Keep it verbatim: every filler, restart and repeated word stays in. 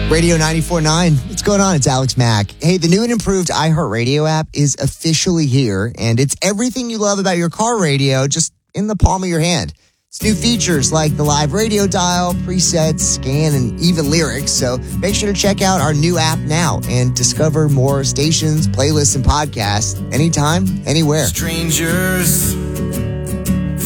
Radio ninety-four point nine. What's going on? It's Alex Mack. Hey, the new and improved iHeartRadio app is officially here, and it's everything you love about your car radio just in the palm of your hand. It's new features like the live radio dial, presets, scan, and even lyrics. So make sure to check out our new app now and discover more stations, playlists, and podcasts anytime, anywhere. Strangers